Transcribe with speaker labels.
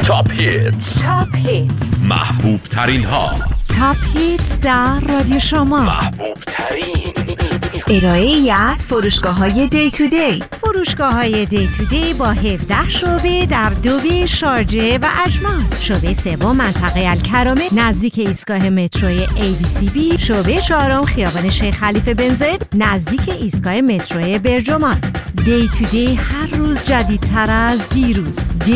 Speaker 1: تاپ هیتز محبوب ترین ها.
Speaker 2: تاپ هیتز در رادیو شما.
Speaker 1: محبوب ترین
Speaker 2: ارائه ای از فروشگاه‌های دی تو دی.
Speaker 3: فروشگاه‌های دی تو دی با 17 شعبه در دوبی، شارجه و اجمان. شعبه سوم منطقه الکرامه نزدیک ایستگاه متروی ABCB. شعبه چهارم خیابان شیخ خلیفه بن زاید نزدیک ایستگاه متروی برجمان. دی تو دی هر روز جدیدتر از دیروز.